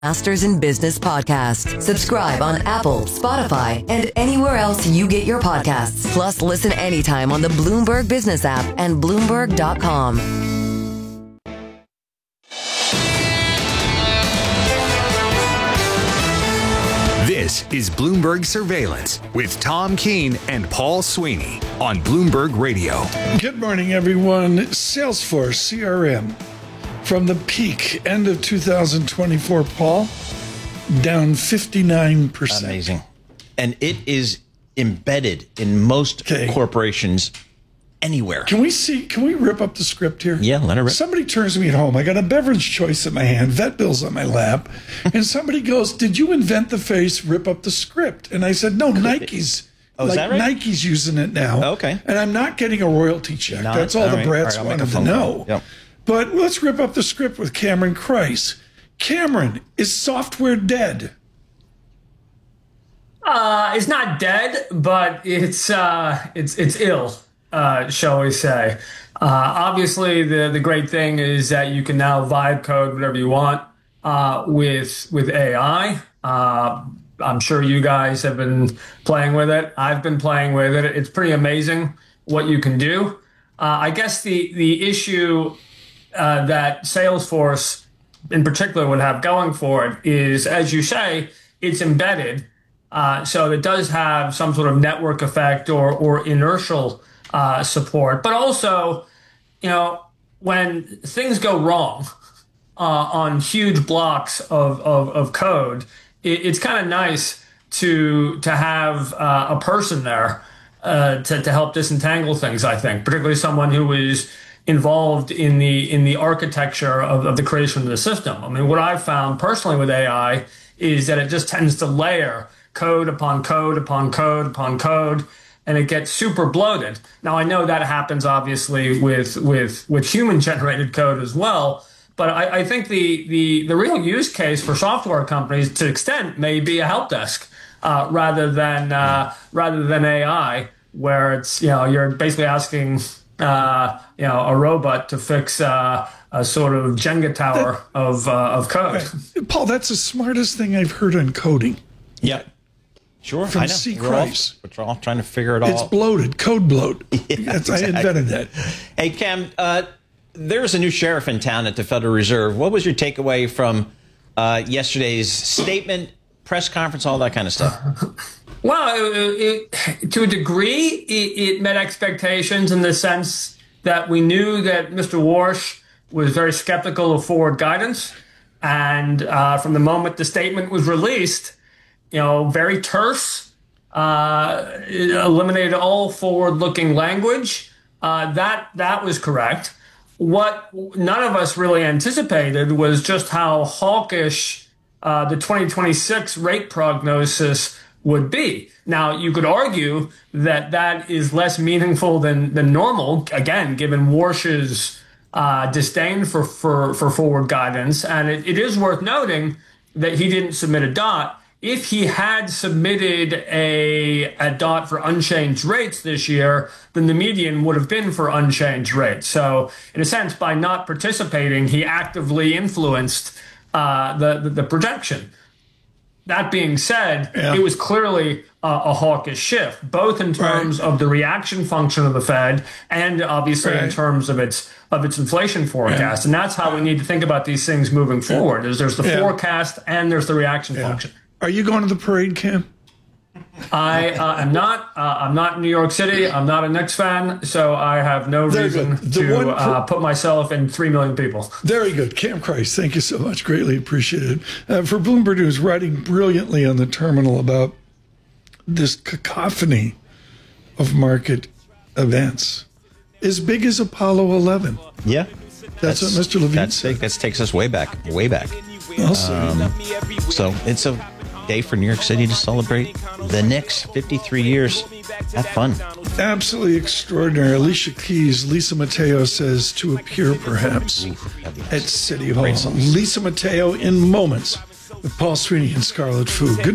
Masters in Business podcast. Subscribe on Apple, Spotify, and anywhere else you get your podcasts. Plus, listen anytime on the Bloomberg Business app and Bloomberg.com. This is Bloomberg Surveillance with Tom Keene and Paul Sweeney on Bloomberg Radio. Good morning, everyone. Salesforce CRM. From the peak, end of 2024, Paul, down 59%. Amazing. And it is embedded in most corporations anywhere. Can we rip up the script here? Yeah, let her rip. Somebody turns to me at home. I got a beverage choice in my hand, vet bills on my lap, and somebody goes, "Did you invent the phrase rip up the script?" And I said, "No, Nike's." Is that right? Nike's using it now. Okay. And I'm not getting a royalty check. That's all the brats wanted to know. Yep. But let's rip up the script with Cameron Kreis. Cameron, is software dead? It's not dead, but it's ill, shall we say. Obviously, the great thing is that you can now vibe code whatever you want with AI. I'm sure you guys have been playing with it. I've been playing with it. It's pretty amazing what you can do. I guess the issue that Salesforce in particular would have going for it is, as you say, it's embedded. So it does have some sort of network effect or inertial support. But also, when things go wrong on huge blocks of code, it's kind of nice to have a person there to help disentangle things, I think, particularly someone who is involved in the architecture of the creation of the system. I mean, what I've found personally with AI is that it just tends to layer code upon code upon code upon code, and it gets super bloated. Now, I know that happens obviously with human-generated code as well, but I think the real use case for software companies, to an extent, may be a help desk rather than AI, where it's you're basically asking a robot to fix a sort of Jenga tower of code. Right. Paul, that's the smartest thing I've heard on coding. Yeah. Sure. From C. Kreis. We're all trying to figure it all out. It's bloated, code bloat. Yeah, exactly. I invented that. Hey, Cam, there's a new sheriff in town at the Federal Reserve. What was your takeaway from yesterday's statement, press conference, all that kind of stuff? Well, to a degree, it met expectations in the sense that we knew that Mr. Warsh was very skeptical of forward guidance. And from the moment the statement was released, very terse, eliminated all forward-looking language. That was correct. What none of us really anticipated was just how hawkish the 2026 rate prognosis would be. Now, you could argue that is less meaningful than normal, again, given Warsh's disdain for forward guidance. And it is worth noting that he didn't submit a dot. If he had submitted a dot for unchanged rates this year, then the median would have been for unchanged rates. So, in a sense, by not participating, he actively influenced the projection. That being said, It was clearly a hawkish shift, both in terms of the reaction function of the Fed and obviously in terms of its inflation forecast. And that's how we need to think about these things moving forward. There's the forecast and there's the reaction function. Are you going to the parade, Cam? I am not. I'm not in New York City. I'm not a Knicks fan, so I have no reason to put myself in 3 million people. Very good. Cam Kreis, thank you so much. Greatly appreciated. For Bloomberg News, writing brilliantly on the terminal about this cacophony of market events. As big as Apollo 11. Yeah. That's what Mr. Levine said. That takes us way back. So it's a day for New York City to celebrate the Knicks, 53 years. Have fun. Absolutely extraordinary. Alicia Keys, Lisa Mateo says to appear perhaps at City Hall. Lisa Mateo in moments with Paul Sweeney and Scarlet Fu. Good